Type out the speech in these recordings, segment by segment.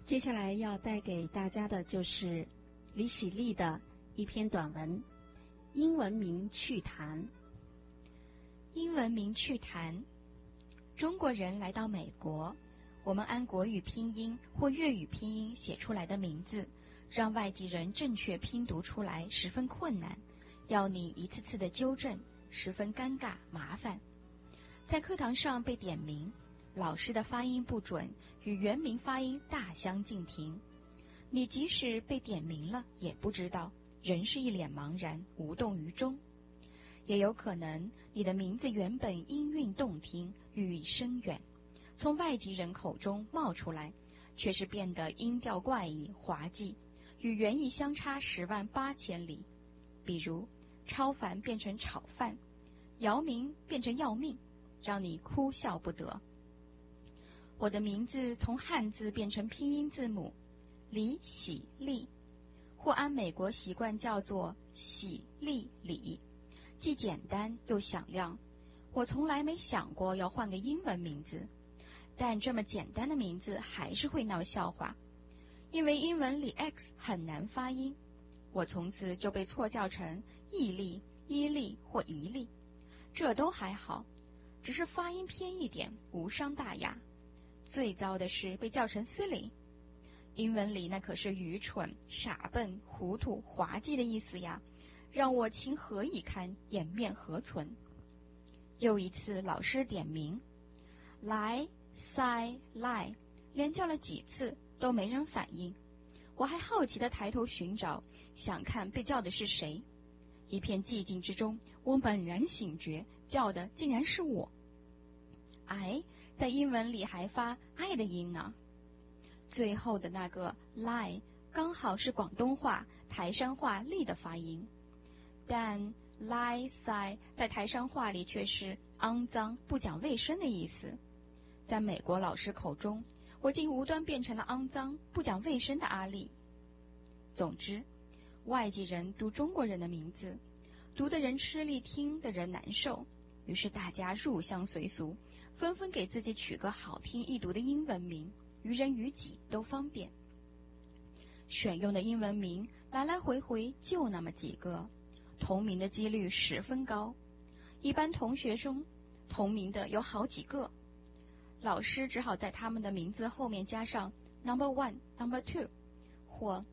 接下来要带给大家的就是李喜利的一篇短文《英文名趣谈》。 英文名趣谈。中国人来到美国，我们按国语拼音或粤语拼音写出来的名字，让外籍人正确拼读出来十分困难，要你一次次的纠正，十分尴尬麻烦。在课堂上被点名，老师的发音不准，与原名发音大相径庭。你即使被点名了，也不知道，仍是一脸茫然，无动于衷。也有可能你的名字原本音韵动听，寓意深远，从外籍人口中冒出来，却是变得音调怪异滑稽，与原意相差108000里。比如超凡变成炒饭，姚明变成要命，让你哭笑不得。我的名字从汉字变成拼音字母李喜利，或按美国习惯叫做喜利李，既简单又响亮。我从来没想过要换个英文名字，但这么简单的名字还是会闹笑话，因为英文里 X 很难发音。我从此就被错叫成毅力、伊利或怡利，这都还好，只是发音偏一点，无伤大雅。最糟的是被叫成silly，英文里那可是愚蠢、傻笨、糊涂、滑稽的意思呀，让我情何以堪，颜面何存。又一次老师点名，来塞来，连叫了几次都没人反应。我还好奇地抬头寻找，想看被叫的是谁。一片寂静之中，我猛然醒觉，叫的竟然是我。哎，在英文里还发爱的音呢。最后的那个 lie 刚好是广东话、台山话力的发音，但 lie 塞在台山话里却是肮脏、不讲卫生的意思。在美国老师口中，我竟无端变成了肮脏、不讲卫生的阿丽。总之，外籍人读中国人的名字，读的人吃力，听的人难受，于是大家入乡随俗，纷纷给自己取个好听易读的英文名，于人于己都方便。选用的英文名来来回回就那么几个，同名的几率十分高。一般同学中同名的有好几个，老师只好在他们的名字后面加上 number 1、number 2或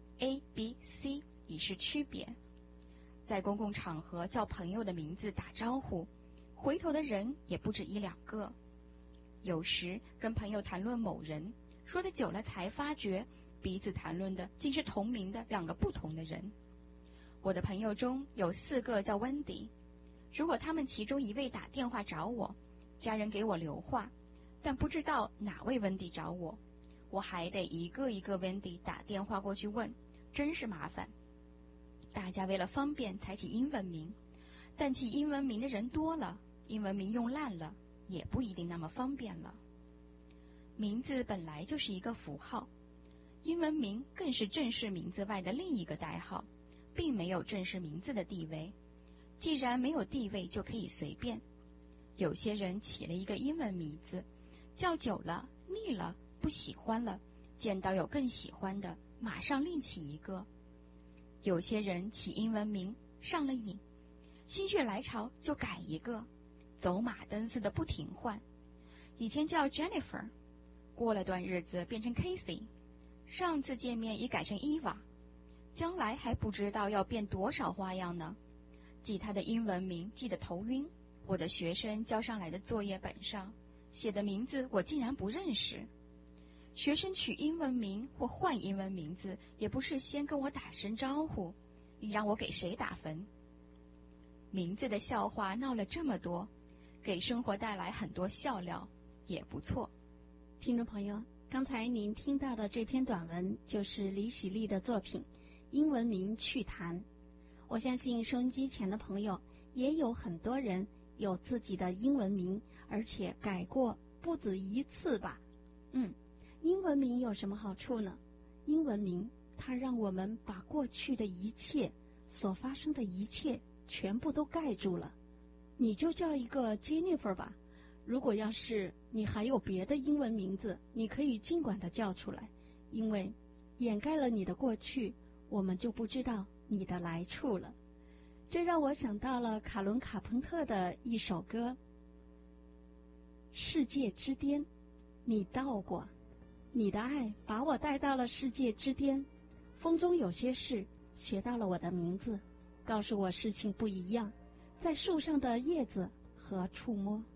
A、B、C 以示区别。在公共场合叫朋友的名字打招呼，回头的人也不止一两个。有时跟朋友谈论某人，说的久了才发觉，彼此谈论的竟是同名的两个不同的人。我的朋友中有4个叫温迪，如果他们其中一位打电话找我，家人给我留话，但不知道哪位温迪找我，我还得一个一个温迪打电话过去问，真是麻烦。大家为了方便才起英文名，但起英文名的人多了，英文名用烂了，也不一定那么方便了。名字本来就是一个符号，英文名更是正式名字外的另一个代号，并没有正式名字的地位。既然没有地位，就可以随便。有些人起了一个英文名字，叫久了腻了，不喜欢了，见到有更喜欢的，马上另起一个。有些人起英文名上了瘾，心血来潮就改一个，走马灯似的不停换。以前叫 Jennifer， 过了段日子变成 Casey， 上次见面已改成 Eva， 将来还不知道要变多少花样呢。记他的英文名记得头晕，我的学生交上来的作业本上写的名字我竟然不认识。学生取英文名或换英文名字，也不是先跟我打声招呼，你让我给谁打分？名字的笑话闹了这么多，给生活带来很多笑料，也不错。 听众朋友，刚才您听到的这篇短文就是李喜利的作品《英文名趣谈》。我相信收音机前的朋友也有很多人有自己的英文名，而且改过不止一次吧。英文名有什么好处呢？英文名它让我们把过去的一切所发生的一切全部都盖住了。你就叫一个 Jennifer 吧，如果要是你还有别的英文名字，你可以尽管的叫出来， 因为掩盖了你的过去，我们就不知道你的来处了。这让我想到了卡伦·卡朋特的一首歌《世界之巅》。你到过，你的爱把我带到了世界之巅。风中有些事，学到了我的名字，告诉我事情不一样，在树上的叶子和触摸。